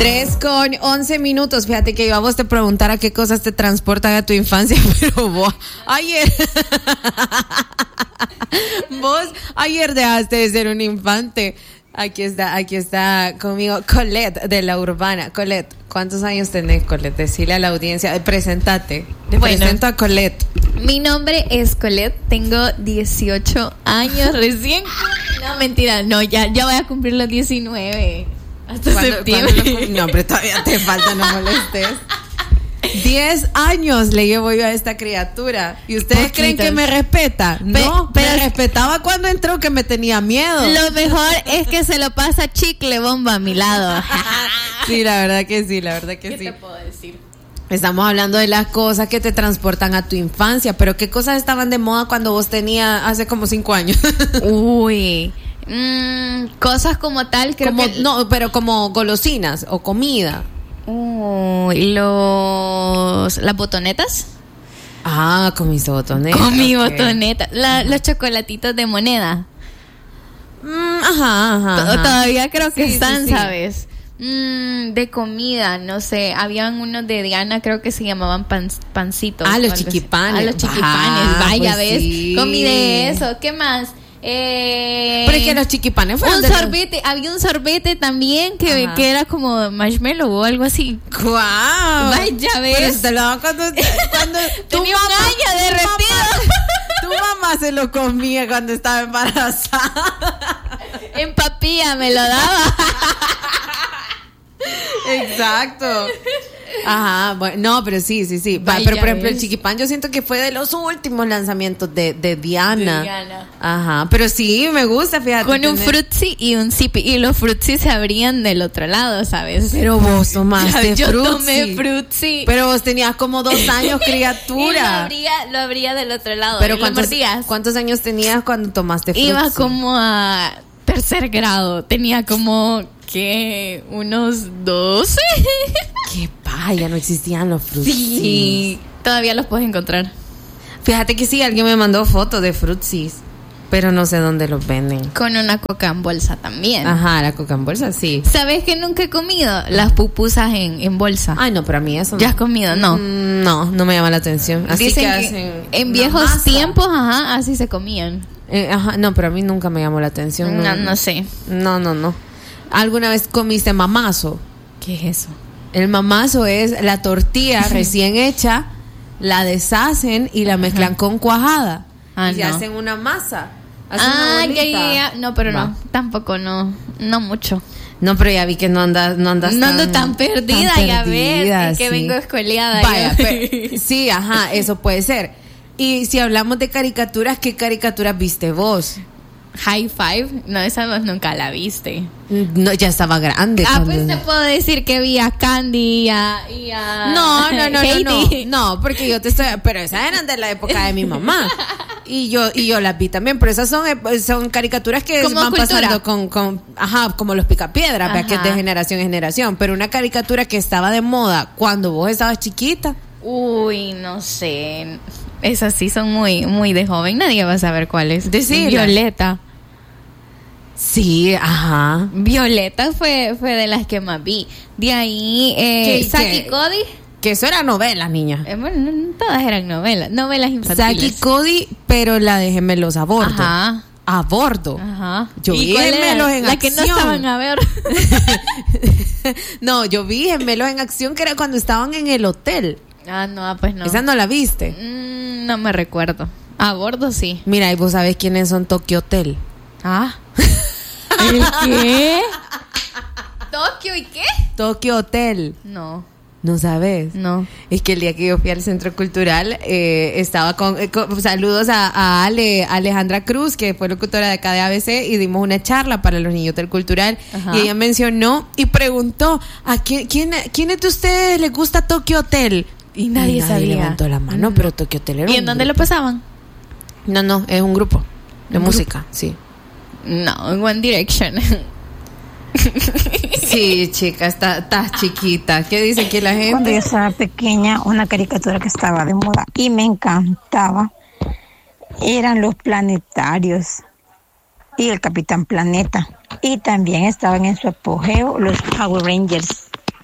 3:11. Fíjate que yo a vos te preguntara qué cosas te transportan a tu infancia, pero vos ayer dejaste de ser un infante. Aquí está conmigo Colette de La Urbana. Colette, ¿cuántos años tenés, Colette? Decile a la audiencia, presentate. Presento a Colette. Mi nombre es Colette, tengo 18 años recién. No, mentira, no, ya voy a cumplir los 19. Hasta septiembre. No, pero todavía te falta, no molestes. 10 años le llevo yo a esta criatura. ¿Y ustedes creen que me respeta? No, me respetaba cuando entró, que me tenía miedo. Lo mejor es que se lo pasa chicle bomba a mi lado. Sí, la verdad que sí. ¿Qué te puedo decir? Estamos hablando de las cosas que te transportan a tu infancia, pero ¿qué cosas estaban de moda cuando vos tenías hace como 5 años? Uy, cosas como tal, creo como, que... No, pero como golosinas o comida. Las botonetas. Comí botonetas. Comí botonetas. Los chocolatitos de moneda. Ajá. Todavía creo que están, sí. ¿sabes? De comida, no sé. Habían unos de Diana, creo que se llamaban pancitos. Los chiquipanes. Los chiquipanes, vaya, pues ¿ves? Sí. Comí de eso. ¿Qué más? Pero es que los chiquipanes fueron sorbete, había un sorbete también que era como marshmallow o algo así. ¡Guau! Vaya, ves. Pero se lo daban cuando tenía un año derretido. Tu mamá se lo comía cuando estaba embarazada. En papilla me lo daba. Exacto. Ajá, bueno, no, pero sí. Vaya, pero por ejemplo, ¿ves? el chiquipán yo siento que fue de los últimos lanzamientos de Diana. Ajá, pero sí, me gusta, fíjate. Con un frutzi y un zipi. Y los frutzi se abrían del otro lado, ¿sabes? Pero vos tomaste yo frutzi. Tomé frutzi. Pero vos tenías como 2 años, criatura. Y lo abría del otro lado. Pero ¿cuántos años tenías cuando tomaste frutzi? Iba como a 3er grado. Tenía como... ¿Qué? ¿Unos 12? ¡Qué paya! No existían los frutsis. Sí, todavía los puedes encontrar. Fíjate que sí, alguien me mandó fotos de frutsis, pero no sé dónde los venden. Con una coca en bolsa también. Ajá, la coca en bolsa, sí. ¿Sabes que nunca he comido? Las pupusas en bolsa. Ay, no, pero a mí eso no. ¿Ya has comido? No. No me llama la atención. Así Dicen que que hacen en viejos tiempos, así se comían. No, pero a mí nunca me llamó la atención. No sé. No. ¿Alguna vez comiste mamazo? ¿Qué es eso? El mamazo es la tortilla recién hecha, la deshacen y la mezclan con cuajada. Y se hacen una masa. Ya. No, pero no, tampoco, no mucho. No, pero ya vi que no andas no ando tan perdida, ya ves, es que vengo escueleada. Vaya, sí, eso puede ser. Y si hablamos de caricaturas, ¿qué caricaturas viste vos? High Five, no, esa vos nunca la viste. No, ya estaba grande. Pues te puedo decir que vi a Candy y a No, porque yo te estoy, pero esas eran de la época de mi mamá. Y yo las vi también, pero esas son caricaturas que como van cultura. pasando como los Picapiedra, que es de generación en generación, pero una caricatura que estaba de moda cuando vos estabas chiquita. Uy, no sé. Esas sí son muy, muy de joven. Nadie va a saber cuál es. Violeta. Sí, ajá. Violeta fue de las que más vi. De ahí, Saki Cody. Que eso era novela, niña. Bueno, no todas eran novelas infantiles. Saki Cody, pero la de Gemelos a Bordo. Ajá. A bordo. Ajá. Yo vi Gemelos en la acción. La que no estaban a ver. No, yo vi Gemelos en acción, que era cuando estaban en el hotel. No, pues no. ¿Esa no la viste? No me recuerdo. A bordo sí. Mira, y vos sabés quiénes son Tokyo Hotel. ¿El qué? ¿Tokio y qué? Tokyo Hotel. ¿No sabes? No. Es que el día que yo fui al Centro Cultural, estaba con saludos a Alejandra Cruz, que fue locutora de acá de ABC, y dimos una charla para los niños del Cultural. Ajá. Y ella mencionó y preguntó ¿a quiénes de ustedes les gusta Tokyo Hotel? Y nadie sabía. Levantó la mano, pero Tokyo Hotel era ¿Y en dónde lo pasaban? No, es un grupo de música, sí. No, en One Direction. Sí, chica, estás chiquita. ¿Qué dice aquí la gente? Cuando yo estaba pequeña, una caricatura que estaba de moda y me encantaba eran los planetarios y el Capitán Planeta. Y también estaban en su apogeo los Power Rangers.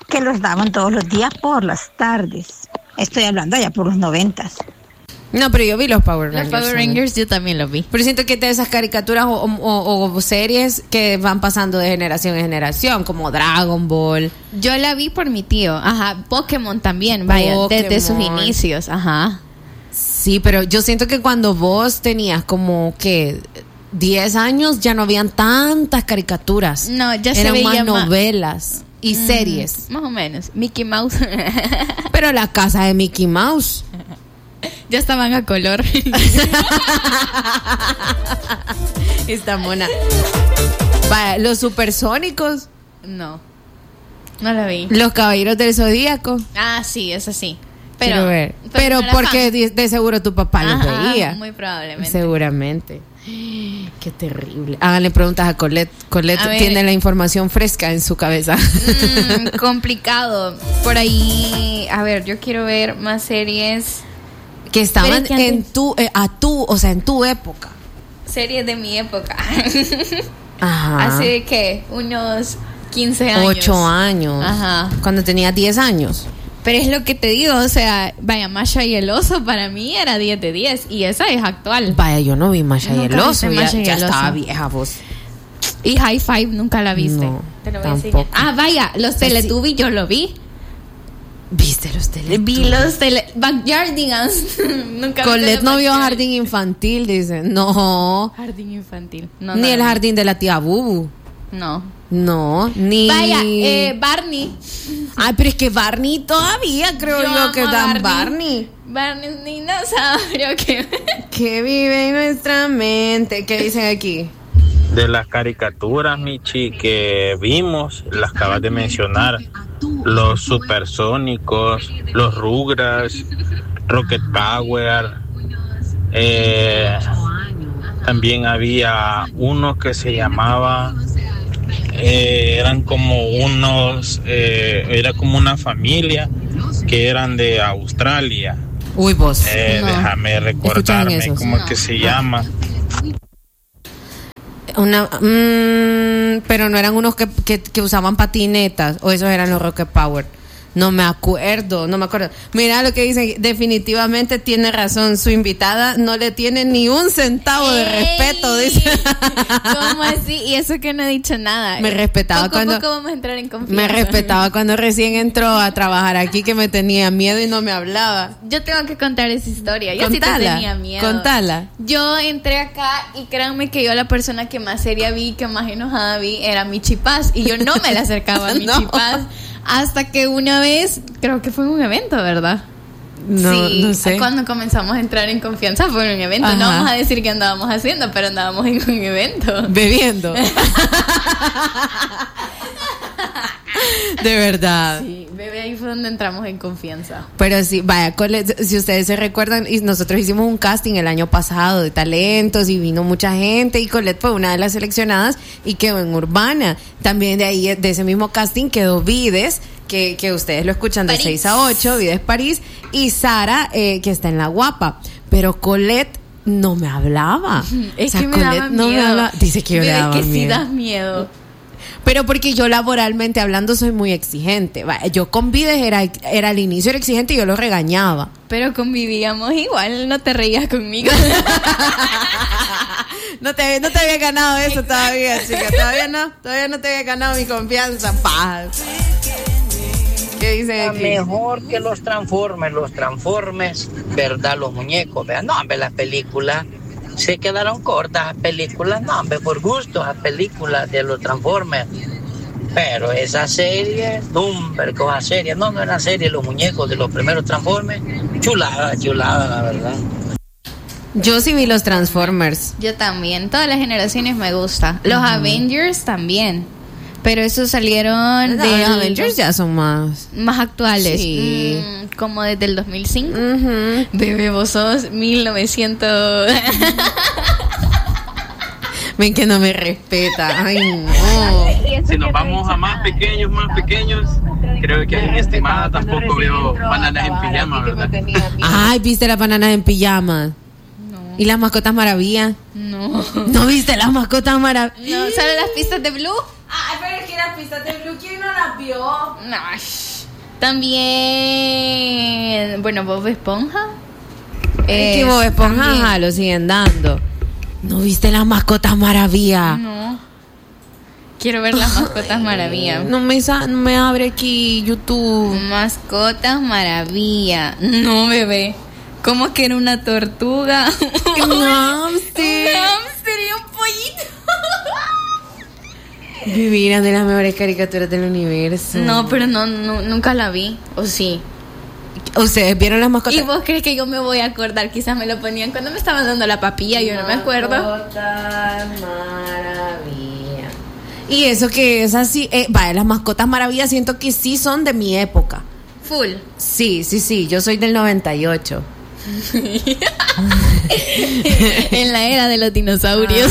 que los daban todos los días por las tardes. Estoy hablando allá por los 90s. No, pero yo vi los Power Rangers. Los Power Rangers yo también los vi. Pero siento que de esas caricaturas o series que van pasando de generación en generación, como Dragon Ball. Yo la vi por mi tío. Ajá, Pokémon también, vaya, desde sus inicios. Ajá. Sí, pero yo siento que cuando vos tenías como que 10 años ya no habían tantas caricaturas. No, ya eran se veía más novelas y series. Más o menos. Mickey Mouse. Pero la casa de Mickey Mouse. Ya estaban a color. Está mona. Vaya, los supersónicos. No la vi. Los caballeros del Zodíaco. Ah, sí, eso sí. Pero no porque de seguro tu papá los veía. Muy probablemente. Seguramente. Qué terrible. Háganle preguntas a Colette. Colette tiene la información fresca en su cabeza. Complicado. Por ahí, a ver, yo quiero ver más series que estaban en tu época. Series de mi época. Ajá. Así de que unos 15 años. 8 años. Ajá. Cuando tenía 10 años. Pero es lo que te digo, o sea, vaya, Masha y el oso para mí era 10 de 10 y esa es actual. Vaya, yo no vi Masha y el oso, ya estaba oso. Vieja vos. Y High Five nunca la viste. No, te lo voy tampoco. a enseñar. Vaya, los Teletubbies yo lo vi. ¿Viste los Teletubbies? Vi los Backyardigans. Nunca Colette no vio Jardín Infantil, dice. No. Jardín Infantil. Ni el Jardín de la tía Bubu. No, ni... Vaya, Barney. Ay, pero es que Barney todavía creo yo que dan Barney. Barney es un dinosaurio que vive en nuestra mente. ¿Qué dicen aquí? De las caricaturas, Michi, que vimos, las acabas de mencionar, los Supersónicos, los Rugrats, Rocket Power, también había uno que se llamaba, eran como unos, era como una familia que eran de Australia. Uy, vos. Déjame recordarme cómo es que se llama. Pero no eran unos que usaban patinetas, o esos eran los Rocket Power. No me acuerdo. Mira lo que dicen, definitivamente tiene razón, su invitada no le tiene ni un centavo de respeto, dice. ¿Cómo así? Y eso que no he dicho nada. Me respetaba poco vamos a entrar en confianza. Me respetaba cuando recién entró a trabajar aquí, que me tenía miedo y no me hablaba. Yo tengo que contar esa historia. Yo sí tenía miedo. Contala. Yo entré acá y créanme que yo la persona que más seria vi, que más enojada vi, era Michi Paz. Y yo no me le acercaba a Michi Paz. Hasta que una vez, creo que fue en un evento, ¿verdad? No sé. Cuando comenzamos a entrar en confianza fue en un evento. Ajá. No vamos a decir qué andábamos haciendo, pero andábamos en un evento. Bebiendo. De verdad. Sí, bebé, ahí fue donde entramos en confianza. Pero sí, vaya, si ustedes se recuerdan, y nosotros hicimos un casting el año pasado de talentos y vino mucha gente y Colette fue una de las seleccionadas y quedó en Urbana. También de ahí, de ese mismo casting quedó Vides, que ustedes lo escuchan de 6 a 8, Vides París, y Sara, que está en La Guapa. Pero Colette no me hablaba. Es que me daba miedo. Me hablaba. Dice que yo le daba miedo. Que sí das miedo. Pero porque yo laboralmente hablando soy muy exigente. Yo con Vides era al inicio era exigente y yo lo regañaba. Pero convivíamos igual, no te reías conmigo. No te había ganado eso. Exacto. Todavía, chica. Todavía no te había ganado mi confianza. Paz. ¿Qué dicen aquí? Mejor que los Transformers, ¿verdad? Los muñecos, ¿verdad? No, hombre, las películas se quedaron cortas, las películas, no, hombre, por gusto, las películas de los Transformers. Pero esa serie, hombre, cosa serie, no era serie, los muñecos de los primeros Transformers, chulada, la verdad. Yo sí vi los Transformers. Yo también, todas las generaciones me gusta. Los Avengers también. Pero esos salieron de los Avengers ya son más actuales. Sí. Como desde el 2005. Bebé, vos sos 1900. Ven que no me respeta. Ay, no. Si nos vamos a más pequeños, creo que en estimada tampoco veo Bananas en Pijama, ¿verdad? Ay, ¿viste las Bananas en Pijama? No. ¿Y las Mascotas Maravilla? No. ¿No viste las Mascotas Maravilla? No, ¿solo las pistas de Blue? Pero es que las pistas de Blue, ¿quién no las vio? Ay. También, bueno, Bob Esponja. Que Bob Esponja lo siguen dando. ¿No viste las mascotas maravilla? No. Quiero ver las mascotas maravilla. No me abre aquí YouTube. Mascotas maravilla. No, bebé. ¿Cómo que era una tortuga? Un hamster. Un hamster y un pollito. Divina, de las mejores caricaturas del universo. No, pero nunca la vi. ¿O sí? ¿Ustedes vieron las mascotas? ¿Y vos crees que yo me voy a acordar? Quizás me lo ponían cuando me estaban dando la papilla. Yo no me acuerdo. Mascotas maravilla. Y eso que es así, las mascotas maravillas siento que sí son de mi época. Full. Sí, yo soy del 98. En la era de los dinosaurios.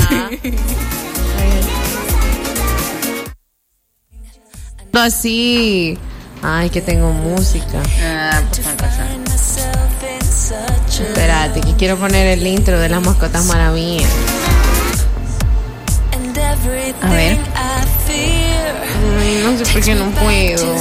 Así. Ay, que tengo música. Pues con razón. Espérate, que quiero poner el intro de las mascotas maravillas. A ver. Ay, no sé por qué no puedo.